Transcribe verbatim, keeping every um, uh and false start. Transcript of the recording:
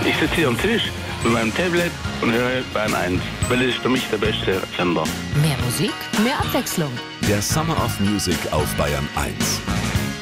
Ich sitze hier am Tisch mit meinem Tablet und höre Bayern eins, weil das ist für mich der beste Sender. Mehr Musik, mehr Abwechslung. Der Summer of Music auf Bayern eins.